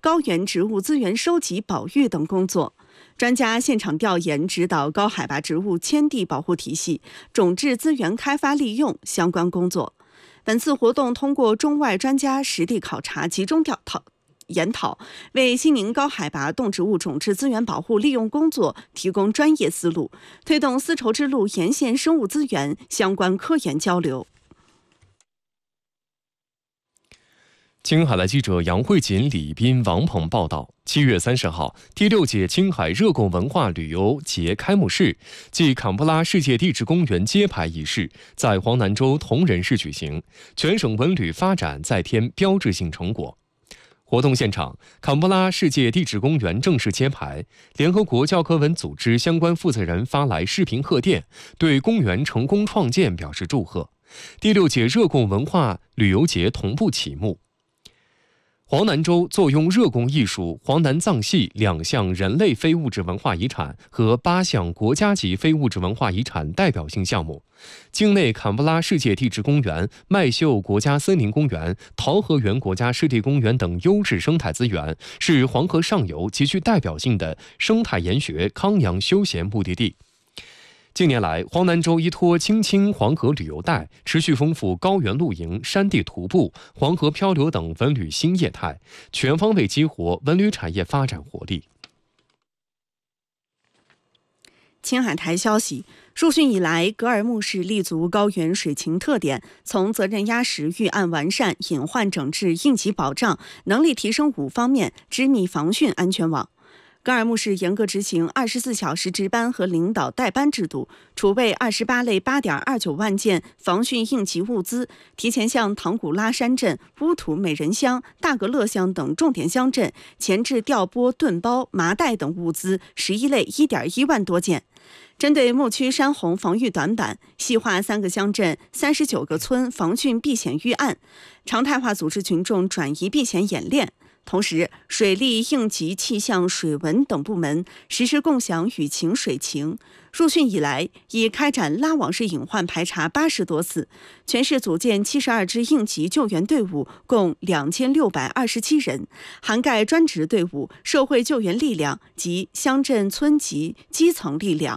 高原植物资源收集、保育等工作。专家现场调研指导高海拔植物迁地保护体系、种质资源开发利用相关工作。本次活动通过中外专家实地考察、集中研讨，为西宁高海拔动植物种质资源保护利用工作提供专业思路，推动丝绸之路沿线生物资源相关科研交流。 青海的记者杨慧锦、李斌、王鹏报道，7月30号，第6届青海热贡文化旅游节开幕式暨坎布拉世界地质公园揭牌仪式在黄南州铜仁市举行，全省文旅发展再添标志性成果。活动现场，坎布拉世界地质公园正式揭牌，联合国教科文组织相关负责人发来视频贺电，对公园成功创建表示祝贺。第6届热贡文化旅游节同步启幕。黄南州坐拥热贡艺术、黄南藏戏2项人类非物质文化遗产和8项国家级非物质文化遗产代表性项目。境内坎布拉世界地质公园、麦秀国家森林公园、桃河源国家湿地公园等优质生态资源，是黄河上游极具代表性的生态研学、康养休闲目的地。近年来，黄南州依托青青黄河旅游带，持续丰富高原露营、山地徒步、黄河漂流等文旅新业态，全方位激活文旅产业发展活力。 青海台消息，入汛以来，格尔木市立足高原水情特点，从责任压实、预案完善、隐患整治、应急保障、能力提升5方面织密防汛安全网。格尔木市严格执行24小时值班和领导代班制度，储备28类8.29万件防汛应急物资，提前向唐古拉山镇、乌土美人乡、大格勒乡等重点乡镇前置调拨盾包、麻袋等物资11类1.1万多件。针对牧区山洪防御短板，细化3个乡镇、39个村防汛避险预案，常态化组织群众转移避险演练。同时，水利、应急、气象、水文等部门实施共享雨情、水情。入汛以来，已开展拉网式隐患排查80多次，全市组建72支应急救援队伍，共2627人，涵盖专职队伍、社会救援力量及乡镇村级基层力量。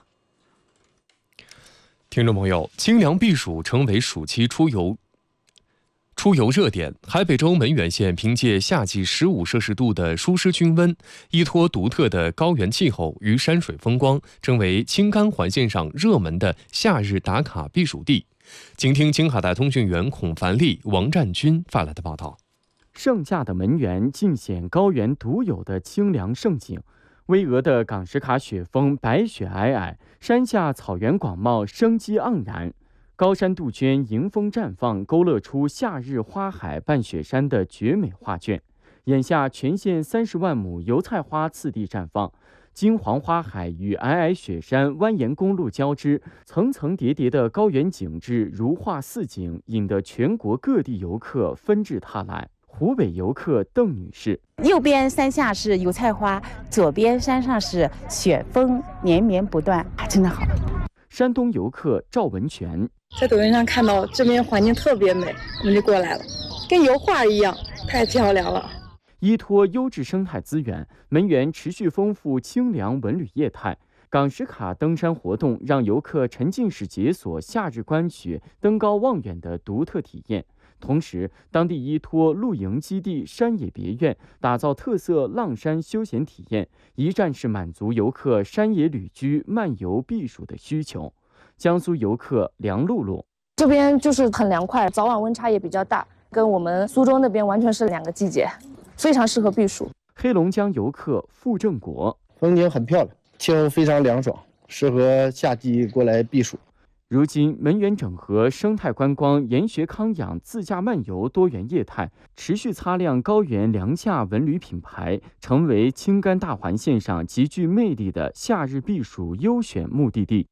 听众朋友，清凉避暑成为暑期出游热点。海北州门源县凭借夏季15摄氏度的舒适均温，依托独特的高原气候与山水风光，成为青甘环线上热门的夏日打卡避暑地。请听青海台通讯员孔凡丽、王占军发来的报道。 盛夏的门源尽显高原独有的清凉胜景，巍峨的岗什卡雪峰白雪皑皑，山下草原广袤，生机盎然。高山杜鹃迎风绽放，勾勒出夏日花海伴雪山的绝美画卷。眼下全县30万亩油菜花次第绽放，金黄花海与皑皑雪山蜿蜒公路交织，层层叠叠的高原景致如画似景，引得全国各地游客纷至沓来。湖北游客邓女士： 右边山下是油菜花，左边山上是雪峰，连绵不断，真的好。 山东游客赵文全： 在抖音上看到这边环境特别美，我们就过来了，跟油画一样，太漂亮了。 依托优质生态资源，门源持续丰富清凉文旅业态。岗什卡登山活动让游客沉浸式解锁夏日观雪、登高望远的独特体验。同时，当地依托露营基地、山野别院，打造特色浪山休闲体验，一站式满足游客山野旅居、漫游避暑的需求。江苏游客梁露露： 这边就是很凉快，早晚温差也比较大，跟我们苏州那边完全是2个季节，非常适合避暑。 黑龙江游客傅正国： 风景很漂亮，气候非常凉爽，适合夏季过来避暑。 如今，门源整合生态观光、研学康养、自驾漫游多元业态，持续擦亮高原凉夏文旅品牌，成为青甘大环线上极具魅力的夏日避暑优选目的地。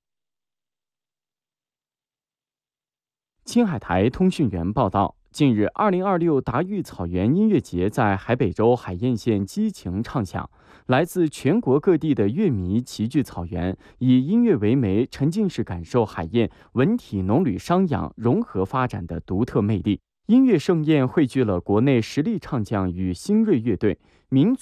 青海台通讯员报道，近日，2026达育草原音乐节在海北州海晏县激情唱响。来自全国各地的乐迷齐聚草原，以音乐为媒，沉浸式感受海晏文体农旅商养融合发展的独特魅力。音乐盛宴汇聚了国内实力唱将与新锐乐队，民族